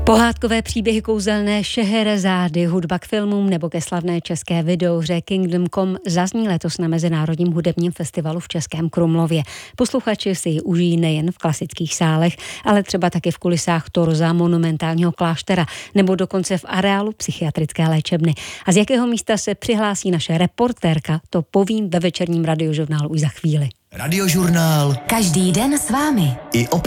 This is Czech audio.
Pohádkové příběhy kouzelné Šeherezády, hudba k filmům nebo ke slavné české videohře Kingdom Come zazní letos na Mezinárodním hudebním festivalu v Českém Krumlově. Posluchači si ji užijí nejen v klasických sálech, ale třeba taky v kulisách torza monumentálního kláštera nebo dokonce v areálu psychiatrické léčebny. A z jakého místa se přihlásí naše reportérka, to povím ve večerním radiožurnálu už za chvíli. Radiožurnál. Každý den s vámi. I o